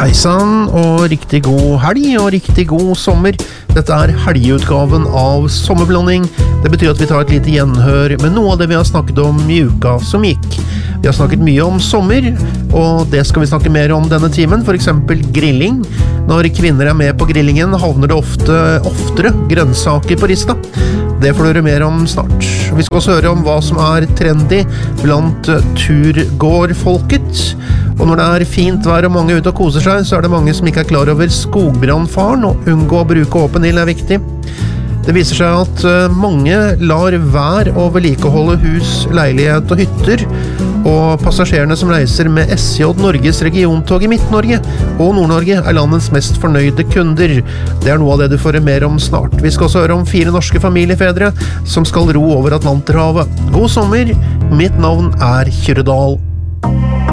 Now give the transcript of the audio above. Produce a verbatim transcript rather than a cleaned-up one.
Heisann, og riktig god helg og riktig god sommer. Dette er helgeutgaven av Sommerblanding. Det betyr at vi tar et lite gjenhør med noe av det vi har snakket om i uka som gikk. Vi har snakket mye om sommer, og det skal vi snakke mer om denne timen, for eksempel grilling. Når kvinner er med på grillingen havner det ofte oftere grønnsaker på rista. Det får du høre mer om snart. Vi skal også høre om hva som er trendy blant turgåerfolket. Og når det er fint vær og mange ute og koser seg, så er det mange som ikke er klar over skogbrannfaren, og unngå å bruke åpen ild er viktig. Det viser seg at mange lar være å vedlikeholde hus, leilighet og hytter, og passasjerene som reiser med S J Norges regiontog i Midt-Norge og Nord-Norge er landets mest fornøyde kunder. Det er noe av det du får høre mer om snart. Vi skal også høre om fire norske familiefedre som skal ro over Atlanterhavet. God sommer, mitt navn er Kyrre Dahl.